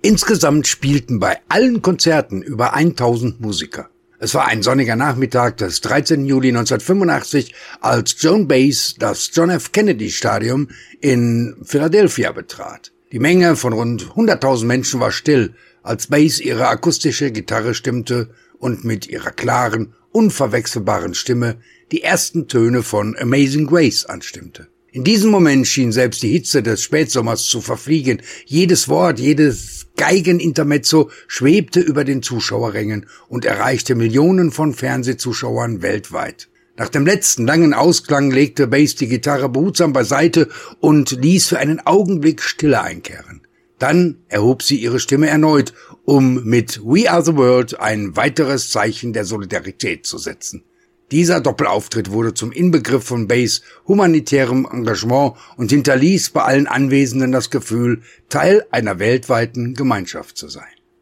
Insgesamt spielten bei allen Konzerten über 1000 Musiker. Es war ein sonniger Nachmittag des 13. Juli 1985, als Joan Baez das John F. Kennedy Stadium in Philadelphia betrat. Die Menge von rund 100.000 Menschen war still, als Baez ihre akustische Gitarre stimmte und mit ihrer klaren, unverwechselbaren Stimme die ersten Töne von Amazing Grace anstimmte. In diesem Moment schien selbst die Hitze des Spätsommers zu verfliegen. Jedes Wort, jedes Geigenintermezzo schwebte über den Zuschauerrängen und erreichte Millionen von Fernsehzuschauern weltweit. Nach dem letzten langen Ausklang legte Baez die Gitarre behutsam beiseite und ließ für einen Augenblick Stille einkehren. Dann erhob sie ihre Stimme erneut, um mit We Are the World ein weiteres Zeichen der Solidarität zu setzen. Dieser Doppelauftritt wurde zum Inbegriff von Baez humanitärem Engagement und hinterließ bei allen Anwesenden das Gefühl, Teil einer weltweiten Gemeinschaft zu sein.